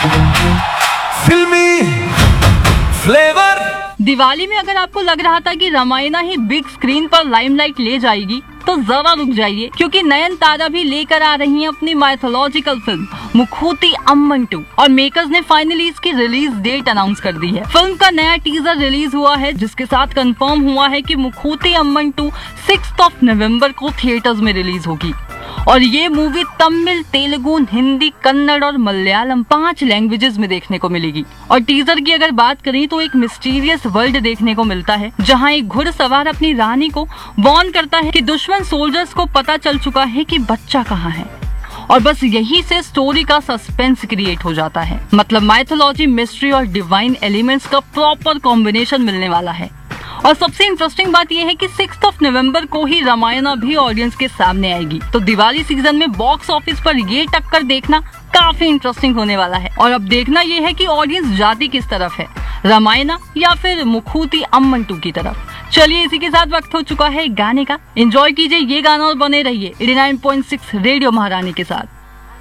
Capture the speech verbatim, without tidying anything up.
फिल्मी फ्लेवर। दिवाली में अगर आपको लग रहा था कि रामायणा ही बिग स्क्रीन पर लाइमलाइट ले जाएगी तो जरा रुक जाइए, क्योंकि नयनतारा भी लेकर आ रही हैं अपनी माइथोलॉजिकल फिल्म मुखूती अम्मन टू और मेकर्स ने फाइनली इसकी रिलीज डेट अनाउंस कर दी है। फिल्म का नया टीजर रिलीज हुआ है जिसके साथ कंफर्म हुआ है कि मुखूती Amman to sixth of November को थिएटर्स में रिलीज होगी और ये मूवी तमिल, तेलुगु, हिंदी, कन्नड़ और मलयालम पांच लैंग्वेजेस में देखने को मिलेगी। और टीजर की अगर बात करें तो एक मिस्टीरियस वर्ल्ड देखने को मिलता है जहां एक घुड़सवार अपनी रानी को वार्न करता है कि दुश्मन सोल्जर्स को पता चल चुका है कि बच्चा कहाँ है और बस यही से स्टोरी का सस्पेंस क्रिएट हो जाता है। मतलब माइथोलॉजी, मिस्ट्री और डिवाइन एलिमेंट्स का प्रॉपर कॉम्बिनेशन मिलने वाला है। और सबसे इंटरेस्टिंग बात यह है कि सिक्स्थ ऑफ नवंबर को ही रामायणा भी ऑडियंस के सामने आएगी, तो दिवाली सीजन में बॉक्स ऑफिस पर ये टक्कर देखना काफी इंटरेस्टिंग होने वाला है। और अब देखना यह है कि ऑडियंस जाती किस तरफ है, रामायणा या फिर मुखूती अम्मन टू की तरफ। चलिए इसी के साथ वक्त हो चुका है गाने का। एंजॉय कीजिए ये गाना और बने रहिए eighty nine point six radio महारानी के साथ।